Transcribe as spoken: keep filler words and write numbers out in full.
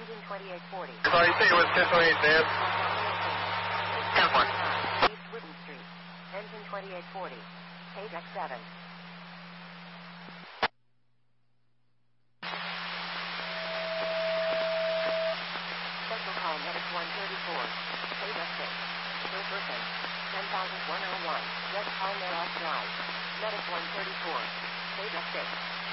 Engine twenty-eight forty. Sorry, you say it was ten twenty-eight there? ten four. East Wooden Street. Engine twenty-eight forty. Page X seven. Special call Medic one thirty-four. Page X six. Per person. ten thousand one oh one. West Palmera Drive. Medic one thirty-four. Page X six.